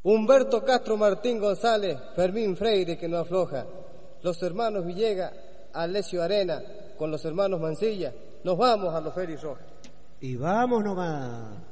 Humberto Castro Martín González, Fermín Freire que no afloja, los hermanos Villegas, Alessio Arena, con los hermanos Mancilla, nos vamos a los Feris Rojas. Y vamos nomás.